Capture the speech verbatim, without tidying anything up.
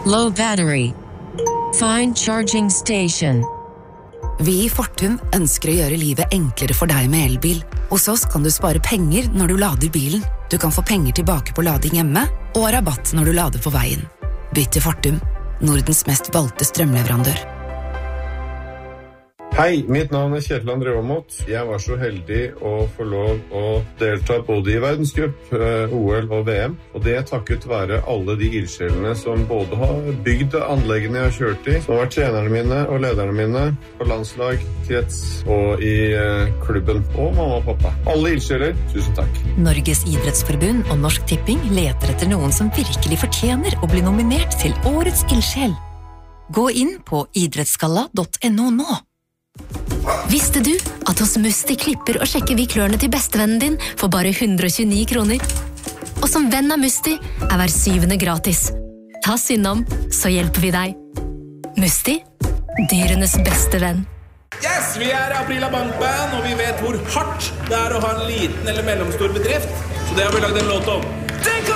Low battery. Find charging station. Vi i Fortum ønsker å gjøre livet enklere for deg med elbil. Hos oss kan du spare penger når du lader bilen. Du kan få penger tilbake på lading hjemme, og rabatt når du lader på veien. Bytt til Fortum, Nordens mest valgte strømleverandør. Hei, mitt navn er Kjetil André Aamodt. Jeg var så heldig å få lov å delta både i verdenscup, O L og V M. Og det er takket være alle de ildsjelene som både har bygd anleggene jeg har kjørt i, som har vært trenerne mine og lederne mine på landslag, krets og i eh, klubben. Og mamma og pappa. Alle ildsjeler, tusen takk. Norges idrettsforbund og Norsk Tipping leter etter noen som virkelig fortjener å bli nominert til Årets ildsjel. Gå inn på idrettsgalla punktum no nå. Visste du at hos Musti klipper og sjekker vi klørne til bestevennen din for bare hundre og tjueni kroner? Og som venn av Musti er hver syvende gratis. Ta innom, så hjelper vi deg. Musti, dyrenes beste venn. Yes, vi er Aprila Bankband, og vi vet hvor hardt det er å ha en liten eller mellomstor bedrift. Så det har vi laget en låt om.